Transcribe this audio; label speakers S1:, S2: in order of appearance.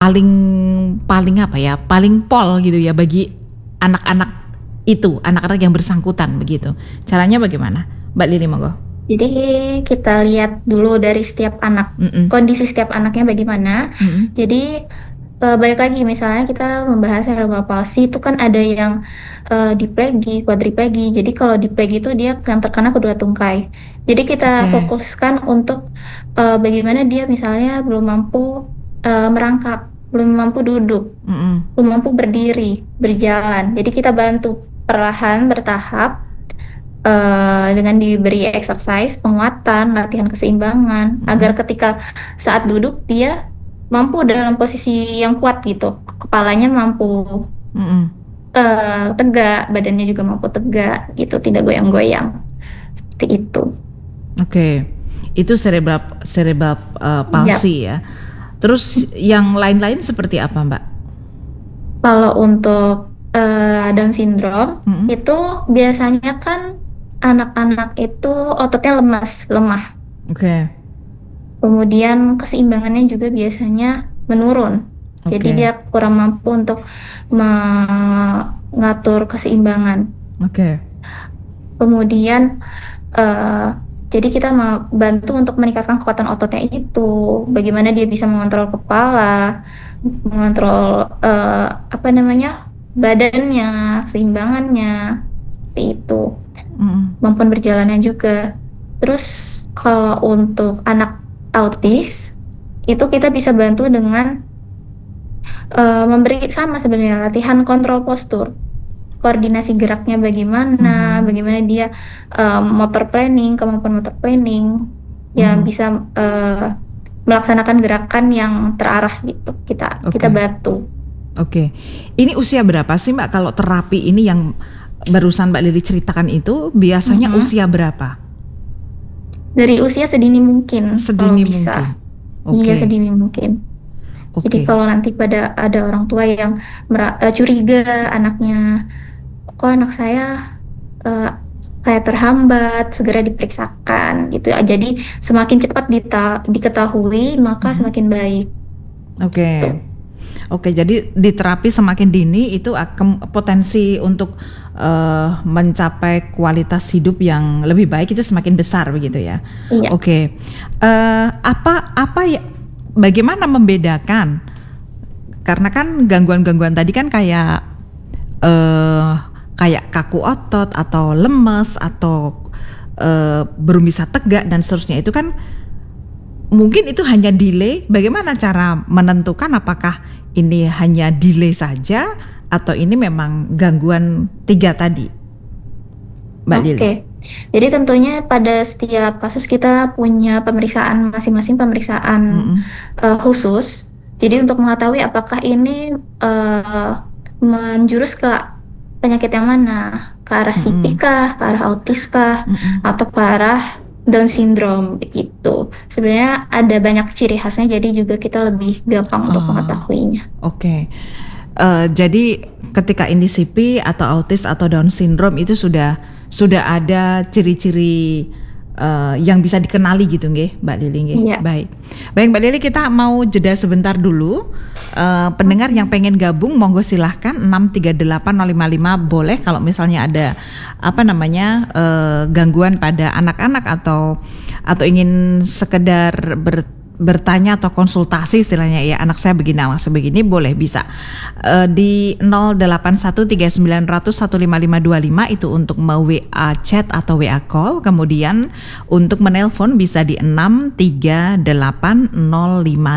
S1: paling paling apa ya, paling pol gitu ya bagi anak-anak itu, anak-anak yang bersangkutan begitu. Caranya bagaimana, Mbak Lili, monggo?
S2: Jadi kita lihat dulu dari setiap anak, kondisi setiap anaknya bagaimana. Jadi balik lagi misalnya kita membahas cerebral palsy itu kan ada yang diplegi, quadriplegi. Jadi kalau diplegi itu dia yang terkena kedua tungkai. Jadi kita fokuskan untuk bagaimana dia misalnya belum mampu merangkak, belum mampu duduk, belum mampu berdiri, berjalan. Jadi kita bantu perlahan, bertahap, dengan diberi exercise, penguatan, latihan keseimbangan, agar ketika saat duduk dia mampu dalam posisi yang kuat gitu, kepalanya mampu tegak, badannya juga mampu tegak gitu, tidak goyang-goyang, seperti itu.
S1: Oke, itu cerebral palsy ya. Terus yang lain-lain seperti apa, Mbak?
S2: Kalau untuk Down syndrome itu biasanya kan anak-anak itu ototnya lemah. Kemudian keseimbangannya juga biasanya menurun. Jadi dia kurang mampu untuk mengatur keseimbangan. Kemudian jadi kita membantu untuk meningkatkan kekuatan ototnya itu. Bagaimana dia bisa mengontrol kepala, mengontrol badannya, keseimbangannya, seperti itu. Kemampuan berjalannya juga. Terus kalau untuk anak autis itu kita bisa bantu dengan memberi sama sebenarnya latihan kontrol postur, koordinasi geraknya bagaimana, bagaimana dia motor planning, kemampuan motor planning yang bisa melaksanakan gerakan yang terarah gitu. Kita bantu.
S1: Ini usia berapa sih, Mbak, kalau terapi ini yang barusan Mbak Lili ceritakan itu biasanya usia berapa?
S2: Dari usia sedini mungkin.
S1: Sedini
S2: kalau bisa.
S1: Mungkin.
S2: Iya, sedini mungkin. Jadi kalau nanti ada orang tua yang curiga anaknya, kok anak saya kayak terhambat, segera diperiksakan gitu. Jadi semakin cepat diketahui maka semakin baik.
S1: Jadi di terapi semakin dini itu akan potensi untuk mencapai kualitas hidup yang lebih baik itu semakin besar begitu ya.
S2: Iya.
S1: Apa ya? Bagaimana membedakan? Karena kan gangguan-gangguan tadi kan kayak kaku otot atau lemes atau belum bisa tegak dan seterusnya, itu kan mungkin itu hanya delay. Bagaimana cara menentukan apakah ini hanya delay saja atau ini memang gangguan 3 tadi, Mbak Lili?
S2: Jadi tentunya pada setiap kasus kita punya pemeriksaan masing-masing, pemeriksaan khusus. Jadi untuk mengetahui apakah ini menjurus ke penyakit yang mana, ke arah CP kah, ke arah autis kah, atau ke arah Down syndrome begitu. Sebenarnya ada banyak ciri khasnya, jadi juga kita lebih gampang untuk mengetahuinya.
S1: Jadi ketika ini CP atau autis atau Down syndrome itu sudah ada ciri-ciri yang bisa dikenali gitu nggih, Mbak Lili nggih?
S2: Iya.
S1: Baik Mbak Lili, kita mau jeda sebentar dulu. Pendengar yang pengen gabung monggo silahkan 6380555 boleh kalau misalnya ada gangguan pada anak-anak atau ingin sekedar bertanya atau konsultasi istilahnya ya, anak saya begini boleh, bisa di 0813915525 itu untuk mau WA chat atau WA call. Kemudian untuk menelpon bisa di 6380555.